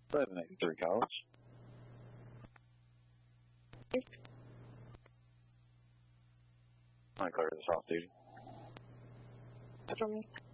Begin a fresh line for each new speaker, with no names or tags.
783 College. I clear this off duty.
For me.